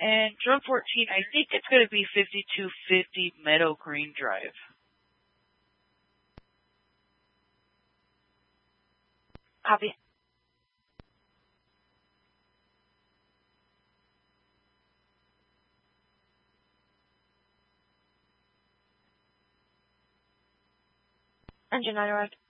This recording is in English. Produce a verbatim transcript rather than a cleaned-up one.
And drum fourteen, I think it's going to be fifty-two fifty Meadow Green Drive. Copy. Engine not arrived.